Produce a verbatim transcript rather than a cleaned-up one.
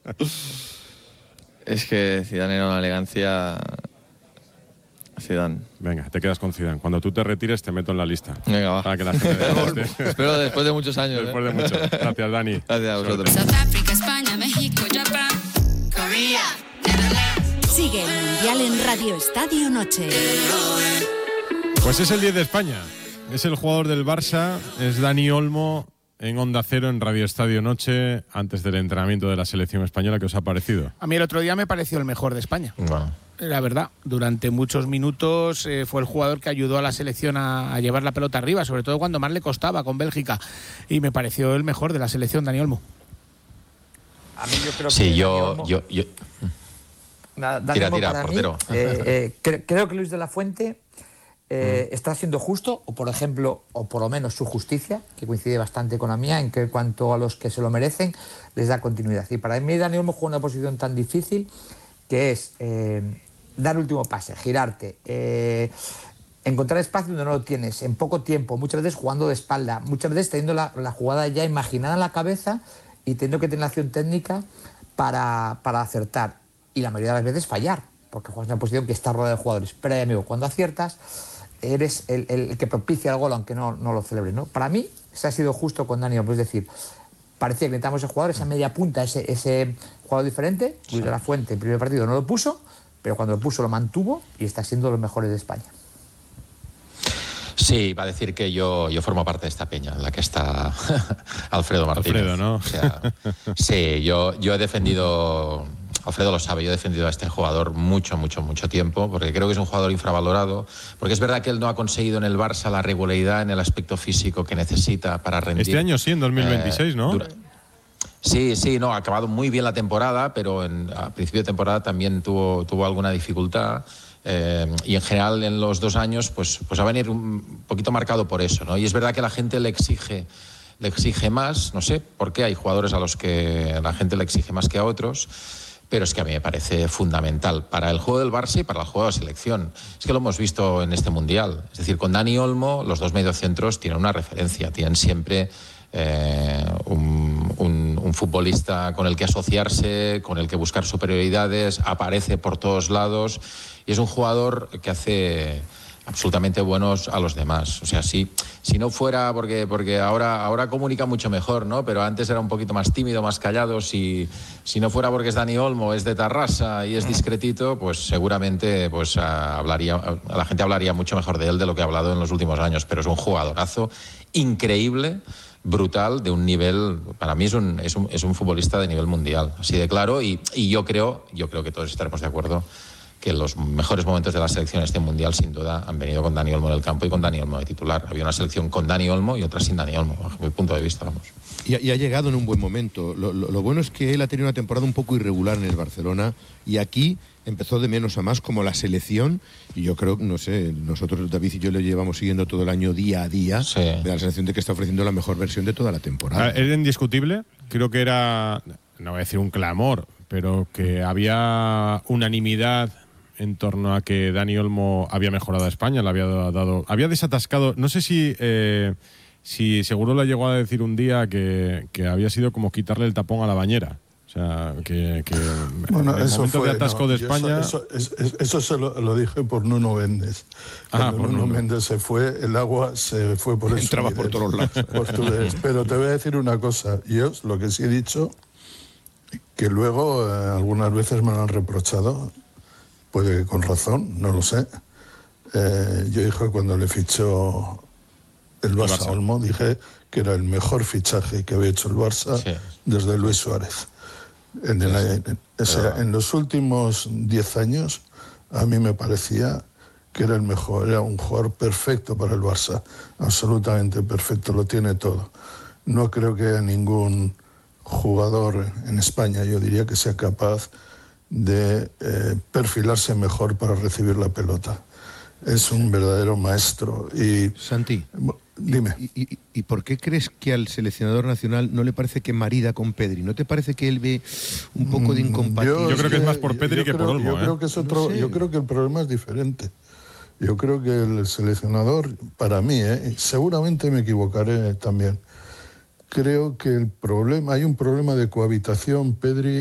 Es que Zidane era una elegancia. Zidane. Venga, te quedas con Zidane. Cuando tú te retires te meto en la lista. Venga, va. Para que la gente vea. Espero después de muchos años. Después ¿eh? de mucho. Gracias, Dani. Gracias a vosotros. South Africa, España, México, Japón, Corea, Netherlands. Sigue el Mundial en Radio Estadio Noche. Pues es el diez de España. Es el jugador del Barça. Es Dani Olmo en Onda Cero, en Radio Estadio Noche, antes del entrenamiento de la selección española. ¿Qué os ha parecido? A mí el otro día me pareció el mejor de España. Bueno. La verdad, durante muchos minutos eh, fue el jugador que ayudó a la selección a, a llevar la pelota arriba, sobre todo cuando más le costaba con Bélgica. Y me pareció el mejor de la selección, Dani Olmo. A mí yo creo sí, que yo, Olmo, yo, yo... Dani Tira, Olmo tira, para portero. mí, eh, eh, cre- creo que Luis de la Fuente eh, Mm. está siendo justo, o por ejemplo, o por lo menos su justicia, que coincide bastante con la mía, en que en cuanto a los que se lo merecen, les da continuidad. Y para mí Dani Olmo juega una posición tan difícil que es eh, dar último pase, girarte, eh, encontrar espacio donde no lo tienes, en poco tiempo, muchas veces jugando de espalda, muchas veces teniendo la, la jugada ya imaginada en la cabeza y teniendo que tener la acción técnica para, para acertar. Y la mayoría de las veces fallar, porque juegas en una posición que está rodeada de jugadores. Pero, amigo, cuando aciertas, eres el, el que propicia el gol, aunque no, no lo celebre, ¿no? Para mí, se ha sido justo con Dani Olmo, es decir, parecía que necesitamos ese jugador, esa media punta, ese, ese jugador diferente. Luis de la Fuente, el primer partido no lo puso, pero cuando lo puso lo mantuvo y está siendo de los mejores de España. Sí, va a decir que yo, yo formo parte de esta peña, en la que está Alfredo Martínez. Alfredo, ¿no? O sea, sí, yo, yo he defendido, Alfredo lo sabe, yo he defendido a este jugador mucho, mucho, mucho tiempo, porque creo que es un jugador infravalorado, porque es verdad que él no ha conseguido en el Barça la regularidad en el aspecto físico que necesita para rendir. Este año sí, en dos mil veintiséis, eh, ¿no? Dura... Sí, sí, no, ha acabado muy bien la temporada, pero en, a principio de temporada también tuvo, tuvo alguna dificultad. Eh, y en general en los dos años pues, pues va a venir un poquito marcado por eso, ¿no? Y es verdad que la gente le exige, le exige más, no sé por qué hay jugadores a los que la gente le exige más que a otros, pero es que a mí me parece fundamental para el juego del Barça y para el juego de la selección. Es que lo hemos visto en este Mundial, es decir, con Dani Olmo los dos mediocentros tienen una referencia, tienen siempre eh, un, un, un futbolista con el que asociarse, con el que buscar superioridades, aparece por todos lados. Y es un jugador que hace absolutamente buenos a los demás. O sea, si, si no fuera, porque, porque ahora, ahora comunica mucho mejor, ¿no? Pero antes era un poquito más tímido, más callado. Si, si no fuera porque es Dani Olmo, es de Tarrasa y es discretito, pues seguramente pues, a, hablaría, a la gente hablaría mucho mejor de él de lo que ha hablado en los últimos años. Pero es un jugadorazo increíble, brutal, de un nivel, para mí es un, es un, es un futbolista de nivel mundial, así de claro. Y, y yo creo, yo creo que todos estaremos de acuerdo que los mejores momentos de la selección en este Mundial, sin duda, han venido con Dani Olmo en el campo y con Dani Olmo de titular. Había una selección con Dani Olmo y otra sin Dani Olmo, bajo mi punto de vista, vamos. Y, y ha llegado en un buen momento. Lo, lo, lo bueno es que él ha tenido una temporada un poco irregular en el Barcelona y aquí empezó de menos a más como la selección. Y yo creo, no sé, nosotros, David y yo, le llevamos siguiendo todo el año día a día. Sí. De la sensación de que está ofreciendo la mejor versión de toda la temporada. Era indiscutible. Creo que era, no voy a decir un clamor, pero que había unanimidad en torno a que Dani Olmo había mejorado a España, le había dado, había desatascado, no sé si eh, si seguro le llegó a decir un día que, que había sido como quitarle el tapón a la bañera. O sea, que, que bueno, en el eso momento fue, de atasco no, de España... Eso, eso, eso, eso se lo, lo dije por Nuno Méndez. Ah, Cuando por Nuno Nuno. Méndez se fue, el agua se fue por eso. Entraba por todos lados. Portugués. Pero te voy a decir una cosa. Yo lo que sí he dicho, que luego eh, algunas veces me lo han reprochado, puede que con razón, no lo sé. Eh, yo dije cuando le fichó el Barça, Barça. a Olmo, dije que era el mejor fichaje que había hecho el Barça Sí. desde Luis Suárez. En, el, en, o sea, en los últimos diez años a mí me parecía que era el mejor, era un jugador perfecto para el Barça, absolutamente perfecto, lo tiene todo. No creo que haya ningún jugador en España, yo diría, que sea capaz de eh, perfilarse mejor para recibir la pelota. Es un verdadero maestro. Y Santi, dime. ¿y, y, ¿y por qué crees que al seleccionador nacional no le parece que marida con Pedri? ¿No te parece que él ve un poco de incompatibilidad? Yo creo que es más por Pedri yo que creo, por Olmo, Yo ¿eh? creo que es otro. No sé. Yo creo que el problema es diferente. Yo creo que el seleccionador, para mí, ¿eh? seguramente me equivocaré también. Creo que el problema, hay un problema de cohabitación Pedri